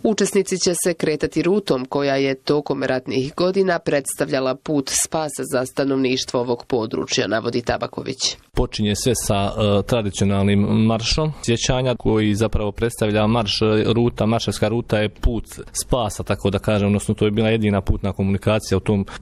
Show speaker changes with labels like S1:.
S1: Učesnici će se kretati rutom koja je tokom ratnih godina predstavljala put spasa za stanovništvo ovog područja, navodi Tabaković.
S2: Počinje sve sa tradicionalnim maršom sjećanja koji zapravo predstavlja marš ruta. Maršavska ruta je put spasa, tako da kažem, odnosno to je bila jedina putna komunikacija u tom